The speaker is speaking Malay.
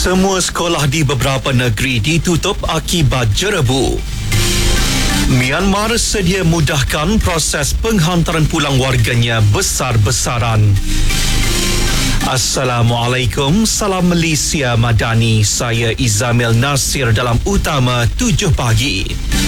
Semua sekolah di beberapa negeri ditutup akibat jerebu. Myanmar sedia mudahkan proses penghantaran pulang warganya besar-besaran. Assalamualaikum, salam Malaysia Madani. Saya Izamil Nasir dalam Utama 7 Pagi.